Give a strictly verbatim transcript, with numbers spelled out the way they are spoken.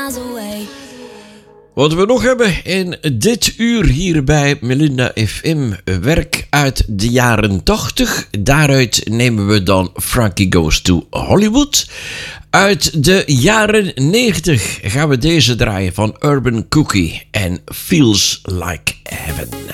Wat we nog hebben in dit uur hier bij Melinda F M, werk uit de jaren tachtig. Daaruit nemen we dan Frankie Goes to Hollywood. Uit de jaren negentig gaan we deze draaien van Urban Cookie en Feels Like Heaven.